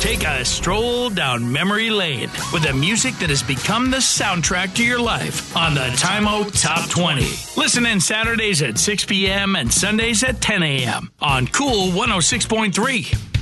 Take a stroll down memory lane with the music that has become the soundtrack to your life on the Time Out Top 20. Listen in Saturdays at 6 p.m. and Sundays at 10 a.m. on Cool 106.3.